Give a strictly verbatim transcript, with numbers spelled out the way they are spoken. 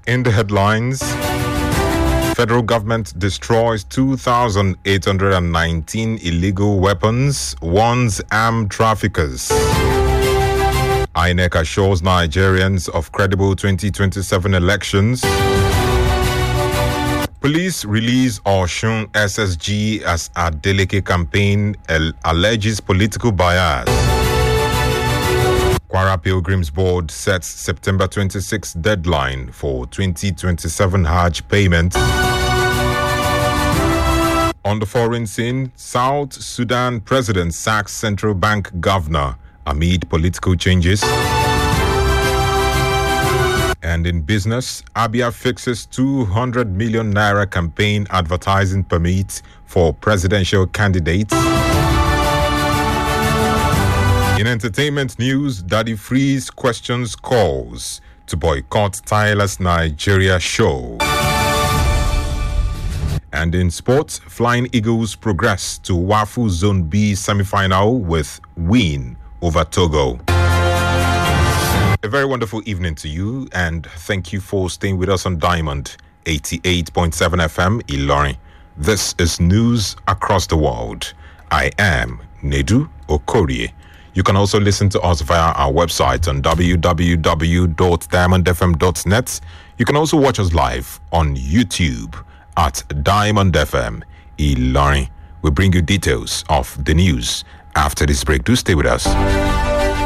In the headlines, federal government destroys two thousand eight hundred nineteen illegal weapons, warns armed traffickers. I N E C assures Nigerians of credible twenty twenty-seven elections. Police release Osun S S G as Adeleke campaign alleges political bias. Kwara Pilgrims Board sets September twenty-sixth deadline for twenty twenty-seven Hajj payment. On the foreign scene, South Sudan president sacks central bank governor amid political changes. And in business, Abia fixes two hundred million naira campaign advertising permit for presidential candidates. In entertainment news, Daddy Freeze questions calls to boycott Tireless Nigeria show. And in sports, Flying Eagles progress to WAFU Zone B semi-final with win over Togo. A very wonderful evening to you, and thank you for staying with us on Diamond eighty-eight point seven F M Ilorin. This is news across the world. I am Nedu Okorie. You can also listen to us via our website on w w w dot diamond f m dot net. You can also watch us live on YouTube at Diamond F M Ilorin. We bring you details of the news after this break. Do stay with us.